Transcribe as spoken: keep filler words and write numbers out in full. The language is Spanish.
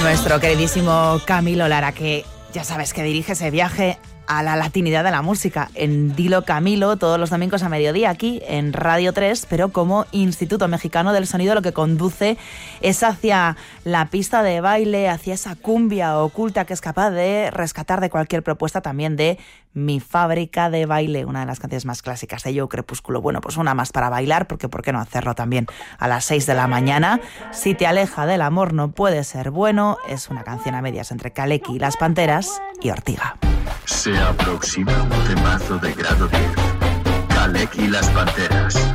Nuestro queridísimo Camilo Lara, que ya sabes que dirige ese viaje a la latinidad de la música en Dilo Camilo todos los domingos a mediodía aquí en Radio tres, pero como Instituto Mexicano del Sonido lo que conduce es hacia la pista de baile, hacia esa cumbia oculta que es capaz de rescatar de cualquier propuesta, también de Mi Fábrica de Baile, una de las canciones más clásicas de Yo Crepúsculo. Bueno, pues una más para bailar, porque ¿por qué no hacerlo también a las seis de la mañana? Si te aleja del amor no puede ser bueno, es una canción a medias entre Kaleki y Las Panteras y Ortiga. Se aproxima un temazo de grado diez. Kaleki y Las Panteras.